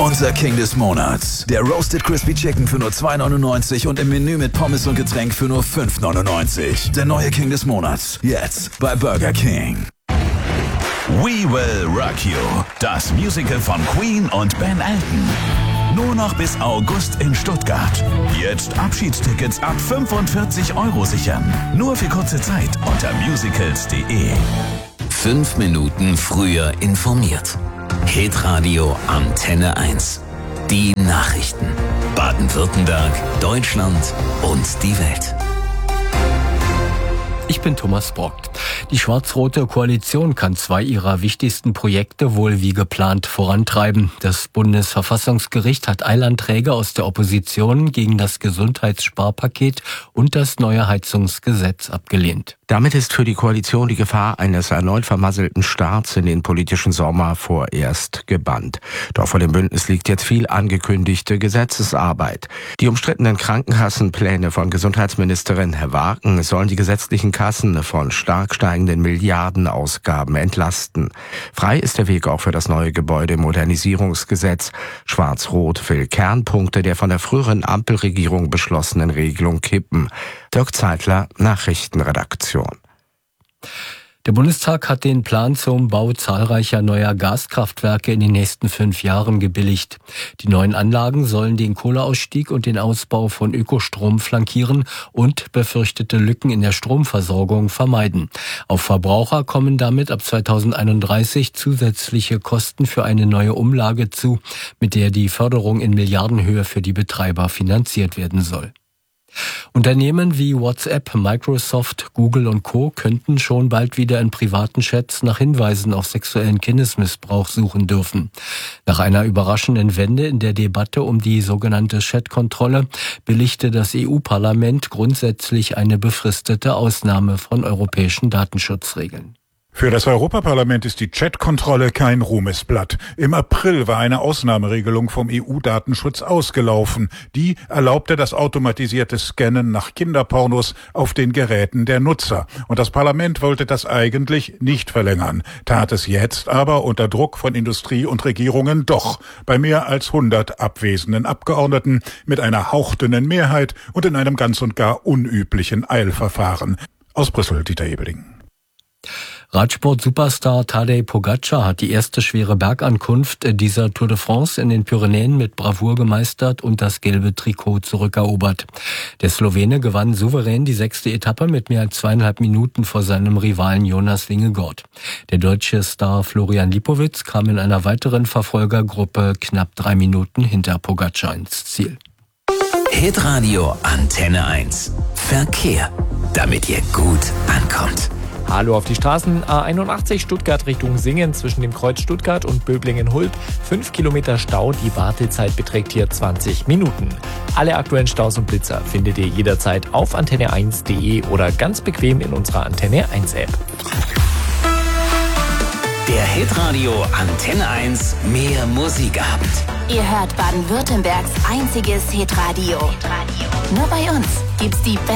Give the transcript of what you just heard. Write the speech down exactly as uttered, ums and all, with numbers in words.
Unser King des Monats. Der Roasted Crispy Chicken für nur zwei neunundneunzig und im Menü mit Pommes und Getränk für nur fünf neunundneunzig. Der neue King des Monats. Jetzt bei Burger King. We Will Rock You. Das Musical von Queen und Ben Elton. Nur noch bis August in Stuttgart. Jetzt Abschiedstickets ab fünfundvierzig Euro sichern. Nur für kurze Zeit unter musicals punkt de. Fünf Minuten früher informiert. Hitradio Antenne eins. Die Nachrichten. Baden-Württemberg, Deutschland und die Welt. Ich bin Thomas Brockt. Die schwarz-rote Koalition kann zwei ihrer wichtigsten Projekte wohl wie geplant vorantreiben. Das Bundesverfassungsgericht hat Eilanträge aus der Opposition gegen das Gesundheitssparpaket und das neue Heizungsgesetz abgelehnt. Damit ist für die Koalition die Gefahr eines erneut vermasselten Starts in den politischen Sommer vorerst gebannt. Doch vor dem Bündnis liegt jetzt viel angekündigte Gesetzesarbeit. Die umstrittenen Krankenkassenpläne von Gesundheitsministerin Wagen sollen die gesetzlichen Kassen von stark steigenden Milliardenausgaben entlasten. Frei ist der Weg auch für das neue Gebäudemodernisierungsgesetz. Schwarz-Rot will Kernpunkte der von der früheren Ampelregierung beschlossenen Regelung kippen. Dirk Zeitler, Nachrichtenredaktion. Der Bundestag hat den Plan zum Bau zahlreicher neuer Gaskraftwerke in den nächsten fünf Jahren gebilligt. Die neuen Anlagen sollen den Kohleausstieg und den Ausbau von Ökostrom flankieren und befürchtete Lücken in der Stromversorgung vermeiden. Auf Verbraucher kommen damit ab zweitausendeinunddreißig zusätzliche Kosten für eine neue Umlage zu, mit der die Förderung in Milliardenhöhe für die Betreiber finanziert werden soll. Unternehmen wie WhatsApp, Microsoft, Google und Co. könnten schon bald wieder in privaten Chats nach Hinweisen auf sexuellen Kindesmissbrauch suchen dürfen. Nach einer überraschenden Wende in der Debatte um die sogenannte Chatkontrolle billigte das E U-Parlament grundsätzlich eine befristete Ausnahme von europäischen Datenschutzregeln. Für das Europaparlament ist die Chat-Kontrolle kein Ruhmesblatt. Im April war eine Ausnahmeregelung vom E U-Datenschutz ausgelaufen. Die erlaubte das automatisierte Scannen nach Kinderpornos auf den Geräten der Nutzer. Und das Parlament wollte das eigentlich nicht verlängern, tat es jetzt aber unter Druck von Industrie und Regierungen doch, bei mehr als hundert abwesenden Abgeordneten mit einer hauchdünnen Mehrheit und in einem ganz und gar unüblichen Eilverfahren. Aus Brüssel, Dieter Ebeling. Radsport-Superstar Tadej Pogačar hat die erste schwere Bergankunft dieser Tour de France in den Pyrenäen mit Bravour gemeistert und das gelbe Trikot zurückerobert. Der Slowene gewann souverän die sechste Etappe mit mehr als zweieinhalb Minuten vor seinem Rivalen Jonas Vingegaard. Der deutsche Star Florian Lipowitz kam in einer weiteren Verfolgergruppe knapp drei Minuten hinter Pogačar ins Ziel. Hitradio Antenne eins. Verkehr, damit ihr gut ankommt. Hallo auf die Straßen. A einundachtzig Stuttgart Richtung Singen zwischen dem Kreuz Stuttgart und Böblingen-Hulb. Fünf Kilometer Stau, die Wartezeit beträgt hier zwanzig Minuten. Alle aktuellen Staus und Blitzer findet ihr jederzeit auf antenne eins punkt de oder ganz bequem in unserer Antenne eins App. Der Hitradio Antenne eins Mehr Musikabend. Ihr hört Baden-Württembergs einziges Hitradio. Hitradio. Nur bei uns gibt's die besten